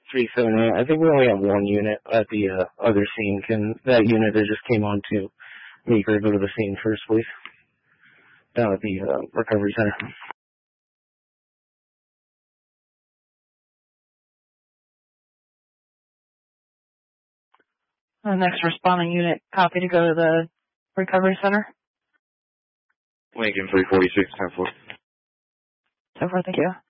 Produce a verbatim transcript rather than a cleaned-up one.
three seven eight. I think we only have one unit at the uh, other scene. Can that unit that just came on to make her go to the scene first, please? Down at the uh, recovery center. The next responding unit, copy to go to the recovery center. Lincoln three forty-six, ten four. So far, thank you.